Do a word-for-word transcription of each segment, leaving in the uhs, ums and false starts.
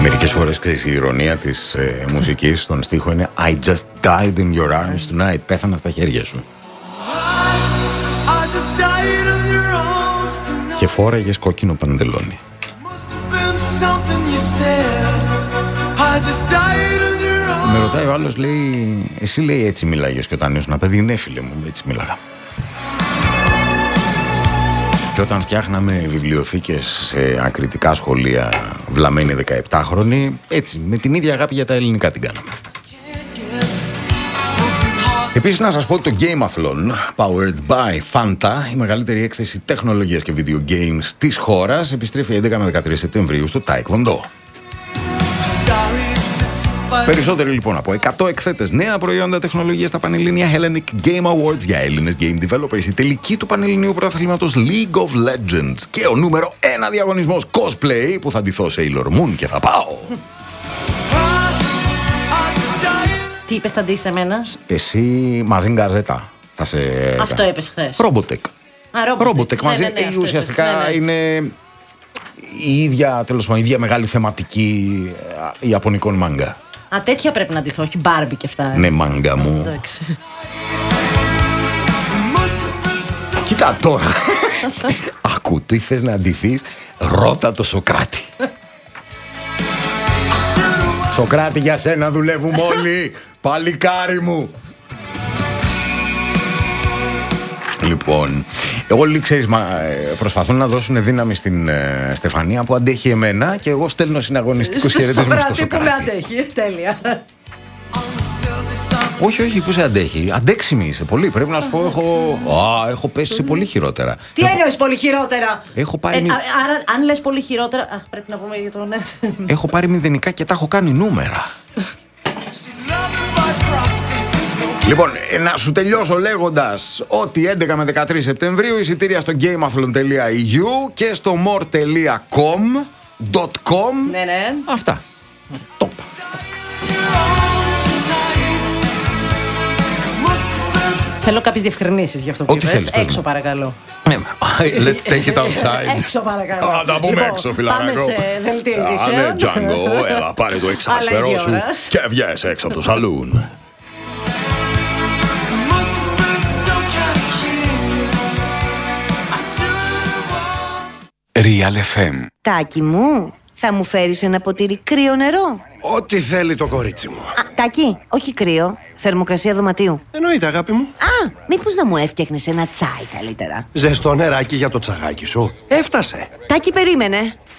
Μερικές φορές, ξέρεις, η ηρωνία της ε, μουσικής στον στίχο είναι I just died in your arms tonight. Πέθανα στα χέρια σου. Και φόραγες κόκκινο παντελόνι. Με ρωτάει ο άλλος, λέει, εσύ, λέει, έτσι μιλάγες και όταν ήσουν παιδί? Ναι, φίλε μου, έτσι μίλαγα. Και όταν φτιάχναμε βιβλιοθήκες σε ακριτικά σχολεία, βλαμμένοι δεκαεπτάχρονοι, έτσι, με την ίδια αγάπη για τα ελληνικά την κάναμε. Επίσης να σας πω ότι το Gameathlon, powered by Fanta, η μεγαλύτερη έκθεση τεχνολογίας και video games της χώρας, επιστρέφει έντεκα με δεκατρείς Σεπτεμβρίου στο Taekwondo. Περισσότεροι λοιπόν από εκατό εκθέτες, νέα προϊόντα τεχνολογίας στα Πανελλήνια Hellenic Game Awards για Έλληνες game developers, η τελική του Πανελληνίου Πρωταθλήματος League of Legends και ο νούμερο ένα διαγωνισμός cosplay που θα ντυθώ Sailor Moon και θα πάω. Τι είπες, θα ντύσεις εμένας? Εσύ μαζί γκαζέτα. Θα σε... Αυτό είπες χθες. Robotech. Robotech μαζί. Ναι, ναι, ναι, ουσιαστικά ναι, ναι. είναι η ίδια, τέλος πάντων, η ίδια μεγάλη θεματική ιαπωνικών μάγκα. Α, τέτοια πρέπει να ντυθώ, όχι Barbie και αυτά. Ναι, μάγκα μου. Εντάξει. Κοίτα τώρα. Ακού, τι θες να ντυθείς? Ρώτα το Σοκράτη. Σοκράτη, για σένα δουλεύουμε όλοι. Παλικάρι μου. Λοιπόν, όλοι, ξέρεις, προσπαθούν να δώσουν δύναμη στην ε, Στεφανία που αντέχει εμένα και εγώ στέλνω συναγωνιστικούς χαιρετισμούς στο Σοκράτη. Που με αντέχει, τέλεια. Όχι, όχι, πού σε αντέχει? Αντέξιμη είσαι πολύ. Πρέπει να σου πω, έχω, α, έχω πέσει σε πολύ χειρότερα. Τι έχω... εννοείς πολύ χειρότερα? Έχω πάρει... ε, α, άρα, αν λες πολύ χειρότερα... Αχ, πρέπει να πούμε για το ναι. Έχω πάρει μηδενικά και τα έχω κάνει νούμερα. Λοιπόν, να σου τελειώσω λέγοντας ότι έντεκα με δεκατρείς Σεπτεμβρίου εισιτήρια στο gameathlon τελεία ι γιου και στο more τελεία com. Ναι, ναι. Αυτά. Top. Θέλω κάποιες διευκρινήσεις για αυτό που Ό,τι είπες. θέλεις, Έξω παρακαλώ. Let's take it outside. Έξω παρακαλώ. Α, να πούμε Λοιπόν, έξω, φιλαράκο. Πάμε σε δελτίο ειδήσεων. Ναι, Django, έλα, πάρε το εξάσφαιρό σου και βγες έξω από το σαλούν. Real εφ εμ. Τάκη μου, θα μου φέρεις ένα ποτήρι κρύο νερό? Ό,τι θέλει το κορίτσι μου. Α, Τάκη, όχι κρύο, θερμοκρασία δωματίου. Εννοείται, αγάπη μου. Α, μήπως να μου έφτιαχνες ένα τσάι καλύτερα? Ζεστό νεράκι για το τσαγάκι σου. Έφτασε. Τάκη, περίμενε.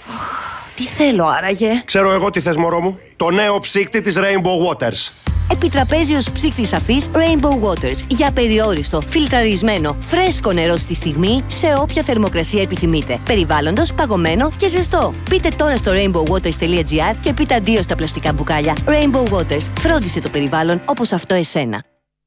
Τι θέλω άραγε? Ξέρω εγώ τι θες, μωρό μου. Το νέο ψύκτη της Rainbow Waters. Επιτραπέζιος ψύκτης αφής Rainbow Waters για περιόριστο, φιλτραρισμένο, φρέσκο νερό στη στιγμή σε όποια θερμοκρασία επιθυμείτε. Περιβάλλοντος, παγωμένο και ζεστό. Πείτε τώρα στο rainbow waters τελεία τζι άρ και πείτε αντίο στα πλαστικά μπουκάλια. Rainbow Waters. Φρόντισε το περιβάλλον όπως αυτό εσένα.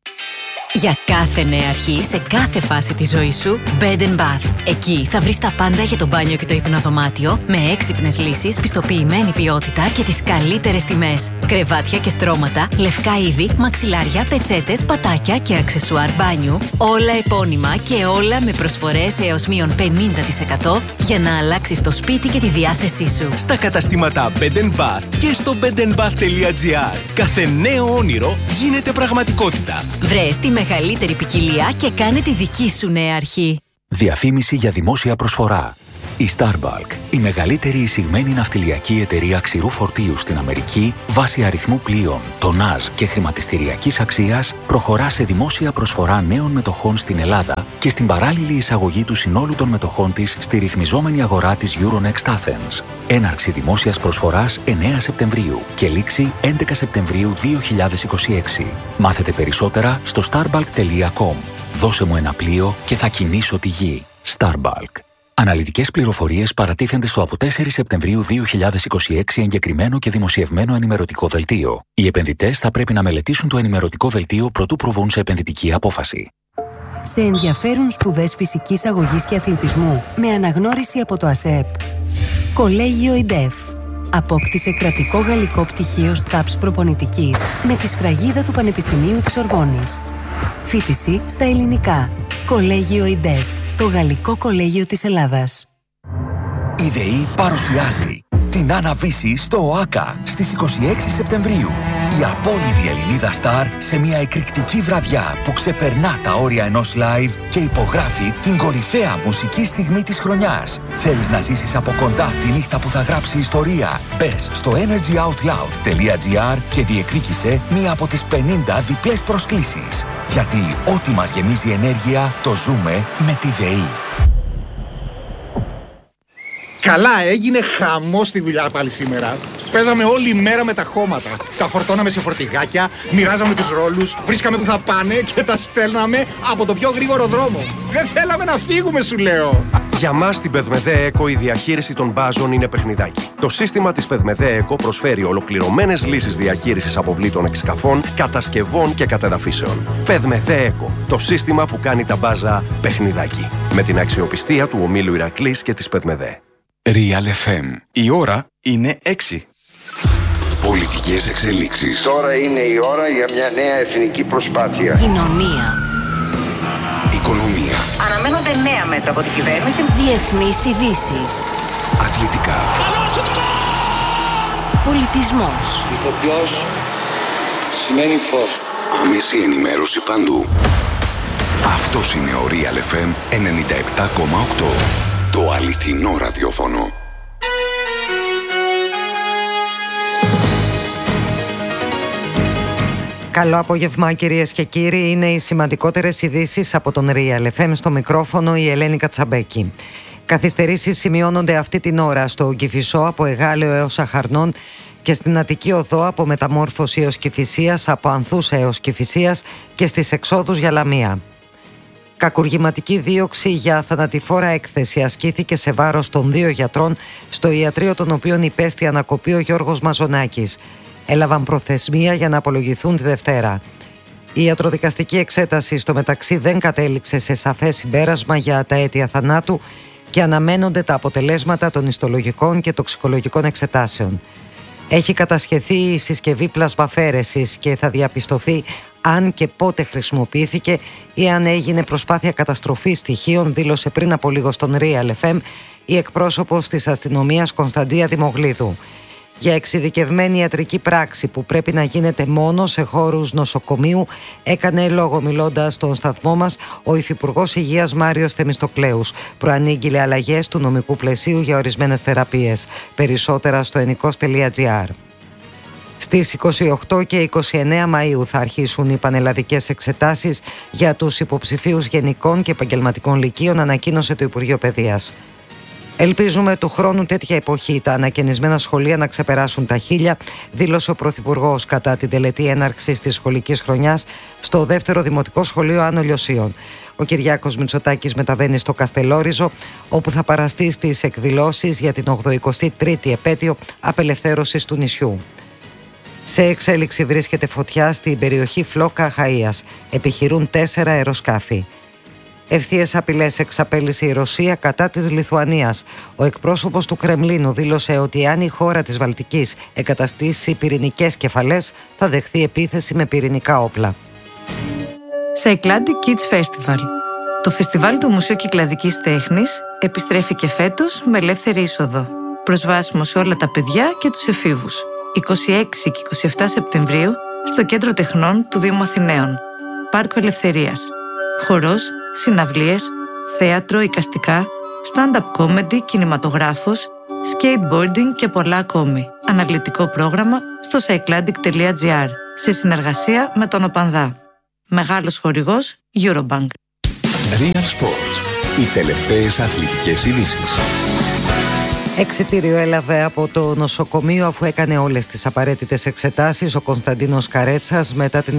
Για κάθε νέα αρχή, σε κάθε φάση της ζωής σου, Bed and Bath. Εκεί θα βρεις τα πάντα για το μπάνιο και το υπνοδωμάτιο, με έξυπνες λύσεις, πιστοποιημένη ποιότητα και τις καλύτερες τιμές. Κρεβάτια και στρώματα, λευκά είδη, μαξιλάρια, πετσέτες, πατάκια και αξεσουάρ μπάνιου. Όλα επώνυμα και όλα με προσφορές έως μείον πενήντα τοις εκατό για να αλλάξεις το σπίτι και τη διάθεσή σου. Στα καταστήματα Bed and Bath και στο bed and bath τελεία τζι άρ. Κάθε νέο όνειρο γίνεται πραγματικότητα. Βρες τη μεγαλύτερη ποικιλία και κάνε τη δική σου νέα αρχή. Διαφήμιση για δημόσια προσφορά. Η Starbulk, η μεγαλύτερη εισηγμένη ναυτιλιακή εταιρεία ξηρού φορτίου στην Αμερική, βάσει αριθμού πλοίων, τονάζ και χρηματιστηριακής αξίας, προχωρά σε δημόσια προσφορά νέων μετοχών στην Ελλάδα και στην παράλληλη εισαγωγή του συνόλου των μετοχών της στη ρυθμιζόμενη αγορά της Euronext Athens. Έναρξη δημόσιας προσφοράς εννέα Σεπτεμβρίου και λήξη έντεκα Σεπτεμβρίου δύο χιλιάδες είκοσι έξι. Μάθετε περισσότερα στο starbulk τελεία com. Δώσε μου ένα πλοίο και θα κινήσω τη γη. Starbulk. Αναλυτικές πληροφορίες παρατίθενται στο από τέσσερις Σεπτεμβρίου δύο χιλιάδες είκοσι έξι εγκεκριμένο και δημοσιευμένο ενημερωτικό δελτίο. Οι επενδυτές θα πρέπει να μελετήσουν το ενημερωτικό δελτίο προτού προβούν σε επενδυτική απόφαση. Σε ενδιαφέρουν σπουδές φυσικής αγωγής και αθλητισμού με αναγνώριση από το ΑΣΕΠ. Κολέγιο ΙΝΤΕΦ. Απόκτησε κρατικό γαλλικό πτυχίο ΣΤΑΠΣ προπονητικής με τη σφραγίδα του Πανεπιστημίου της Ορβόνης. Φοιτηση στα ελληνικά. Κολέγιο ΙΝΤΕΦ. Το Γαλλικό Κολέγιο της Ελλάδας. Η ΔΕΗ παρουσιάζει την Άννα Βύση στο ΟΑΚΑ στις είκοσι έξι Σεπτεμβρίου. Η απόλυτη Ελληνίδα στάρ σε μια εκρηκτική βραδιά που ξεπερνά τα όρια ενός live και υπογράφει την κορυφαία μουσική στιγμή της χρονιάς. Θέλεις να ζήσεις από κοντά τη νύχτα που θα γράψει ιστορία? Μπες στο energyoutloud.gr και διεκδίκησε μία από τις πενήντα διπλές προσκλήσεις. Γιατί ό,τι μας γεμίζει ενέργεια το ζούμε με τη ΔΕΗ. Καλά, έγινε χαμός στη δουλειά πάλι σήμερα. Παίζαμε όλη μέρα με τα χώματα. Τα φορτώναμε σε φορτηγάκια, μοιράζαμε τους ρόλους, βρίσκαμε που θα πάνε και τα στέλναμε από το πιο γρήγορο δρόμο. Δεν θέλαμε να φύγουμε, σου λέω. Για μας στην Πεδμεδέ Eco η διαχείριση των μπάζων είναι παιχνιδάκι. Το σύστημα της Πεδμεδέ Eco προσφέρει ολοκληρωμένες λύσεις διαχείρισης αποβλήτων εξκαφών, κατασκευών και κατεδαφίσεων. Πεδμεδέ Eco, το σύστημα που κάνει τα μπάζα παιχνιδάκι. Με την αξιοπιστία του ομίλου Ηρακλής και της Πεδμεδέ. Real εφ εμ. Η ώρα είναι έξι. Πολιτικές εξελίξεις. Τώρα είναι η ώρα για μια νέα εθνική προσπάθεια. Κοινωνία. Οικονομία. Αναμένονται νέα μέτρα από την κυβέρνηση. Διεθνείς ειδήσεις. Αθλητικά. Πολιτισμός. Ηθοποιός σημαίνει φως. Άμεση ενημέρωση παντού. Αυτός είναι ο Real εφ εμ ενενήντα επτά κόμμα οκτώ. Το αληθινό ραδιόφωνο. Καλό απόγευμα, κυρίες και κύριοι. Είναι οι σημαντικότερες ειδήσεις από τον Real εφ εμ. Στο μικρόφωνο η Ελένη Κατσαμπέκη. Καθυστερήσεις σημειώνονται αυτή την ώρα στο Κηφισό από Εγάλεο έως Αχαρνών και στην Αττική Οδό από Μεταμόρφωση έως Κηφισίας, από Ανθούσα έως Κηφισίας και στις εξόδους για Λαμία. Κακουργηματική δίωξη για θανατηφόρα έκθεση ασκήθηκε σε βάρος των δύο γιατρών στο ιατρείο των οποίων υπέστη ανακοπή ο Γιώργος Μαζονάκης. Έλαβαν προθεσμία για να απολογηθούν τη Δευτέρα. Η ιατροδικαστική εξέταση στο μεταξύ δεν κατέληξε σε σαφές συμπέρασμα για τα αίτια θανάτου και αναμένονται τα αποτελέσματα των ιστολογικών και τοξικολογικών εξετάσεων. Έχει κατασχεθεί η συσκευή πλασμαφαίρεσης και θα διαπιστωθεί αν και πότε χρησιμοποιήθηκε ή αν έγινε προσπάθεια καταστροφής στοιχείων, δήλωσε πριν από λίγο στον Real εφ εμ η εκπρόσωπος της αστυνομίας Κωνσταντία Δημογλίδου. Για εξειδικευμένη ιατρική πράξη που πρέπει να γίνεται μόνο σε χώρους νοσοκομείου, έκανε λόγο μιλώντας στον σταθμό μας ο Υφυπουργός Υγείας Μάριος Θεμιστοκλέους. Προανήγγειλε αλλαγές του νομικού πλαισίου για ορισμένες θεραπείες. Περισσότερα στο ενικός τελεία τζι άρ. Στις είκοσι οκτώ και είκοσι εννέα Μαΐου θα αρχίσουν οι πανελλαδικές εξετάσεις για τους υποψηφίους γενικών και επαγγελματικών λυκείων, ανακοίνωσε το Υπουργείο Παιδείας. Ελπίζουμε του χρόνου τέτοια εποχή τα ανακαινισμένα σχολεία να ξεπεράσουν τα χίλια, δήλωσε ο Πρωθυπουργός κατά την τελετή έναρξης της σχολικής χρονιάς στο δεύτερο Δημοτικό Σχολείο Άνω Λιωσίων. Ο Κυριάκος Μητσοτάκης μεταβαίνει στο Καστελόριζο, όπου θα παραστεί στις εκδηλώσεις για την ογδοηκοστή τρίτη επέτειο απελευθέρωσης του νησιού. Σε εξέλιξη βρίσκεται φωτιά στην περιοχή Φλόκα Αχαΐας. Επιχειρούν τέσσερα αεροσκάφη. Ευθείες απειλές εξαπέλυσε η Ρωσία κατά της Λιθουανίας. Ο εκπρόσωπος του Κρεμλίνου δήλωσε ότι αν η χώρα της Βαλτικής εγκαταστήσει πυρηνικές κεφαλές, θα δεχθεί επίθεση με πυρηνικά όπλα. Cycladic Kids Festival. Το φεστιβάλ του Μουσείου Κυκλαδικής Τέχνης επιστρέφει και φέτος με ελεύθερη είσοδο. Προσβάσιμο σε όλα τα παιδιά και τους εφήβους. είκοσι έξι και είκοσι επτά Σεπτεμβρίου στο Κέντρο Τεχνών του Δήμου Αθηναίων. Πάρκο Ελευθερίας. Χορός, συναυλίες, θέατρο, εικαστικά, stand-up comedy, κινηματογράφος, skateboarding και πολλά ακόμη. Αναλυτικό πρόγραμμα στο cycladic τελεία τζι άρ σε συνεργασία με τον ΟΠΑΝΔΑ. Μεγάλος χορηγός Eurobank. Real Sports. Οι τελευταίες αθλητικές ειδήσεις. Εξιτήριο έλαβε από το νοσοκομείο αφού έκανε όλες τις απαραίτητες εξετάσεις ο Κωνσταντίνος Καρέτσας μετά την